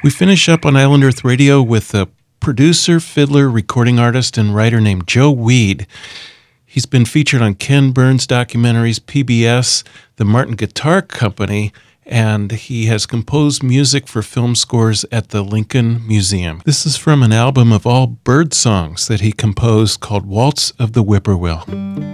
We finish up on Island Earth Radio with a producer, fiddler, recording artist, and writer named Joe Weed. He's been featured on Ken Burns documentaries, PBS, the Martin Guitar Company, and he has composed music for film scores at the Lincoln Museum. This is from an album of all bird songs that he composed called Waltz of the Whippoorwill.